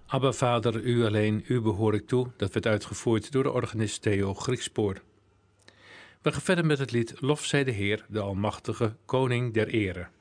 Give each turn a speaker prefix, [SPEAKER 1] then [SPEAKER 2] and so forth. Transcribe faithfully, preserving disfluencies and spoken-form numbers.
[SPEAKER 1] Abba Vader, u alleen, u behoor ik toe. Dat werd uitgevoerd door de organist Theo Griekspoor. We gaan verder met het lied Lof zij de Heer, de Almachtige, Koning der Ere.